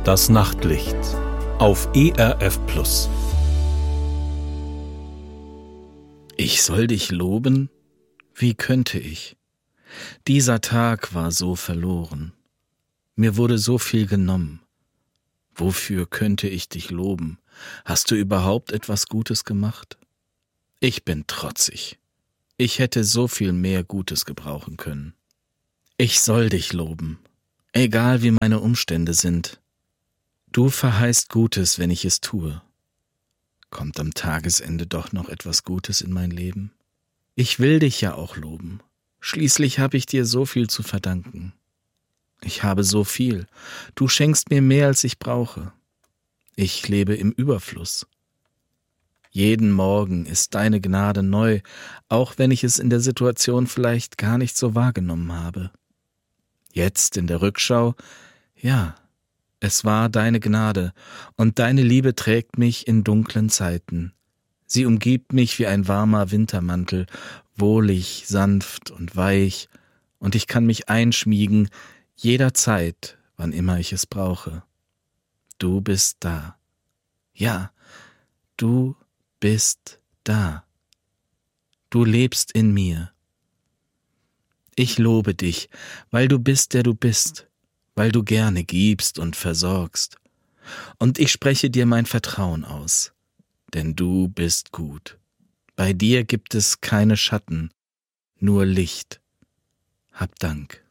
Das Nachtlicht auf ERF Plus. Ich soll dich loben? Wie könnte ich? Dieser Tag war so verloren. Mir wurde so viel genommen. Wofür könnte ich dich loben? Hast du überhaupt etwas Gutes gemacht? Ich bin trotzig. Ich hätte so viel mehr Gutes gebrauchen können. Ich soll dich loben, egal wie meine Umstände sind. Du verheißt Gutes, wenn ich es tue. Kommt am Tagesende doch noch etwas Gutes in mein Leben? Ich will dich ja auch loben. Schließlich habe ich dir so viel zu verdanken. Ich habe so viel. Du schenkst mir mehr, als ich brauche. Ich lebe im Überfluss. Jeden Morgen ist deine Gnade neu, auch wenn ich es in der Situation vielleicht gar nicht so wahrgenommen habe. Jetzt in der Rückschau, ja, es war deine Gnade, und deine Liebe trägt mich in dunklen Zeiten. Sie umgibt mich wie ein warmer Wintermantel, wohlig, sanft und weich, und ich kann mich einschmiegen, jederzeit, wann immer ich es brauche. Du bist da. Ja, du bist da. Du lebst in mir. Ich lobe dich, weil du bist, der du bist, weil du gerne gibst und versorgst. Und ich spreche dir mein Vertrauen aus, denn du bist gut. Bei dir gibt es keine Schatten, nur Licht. Hab Dank.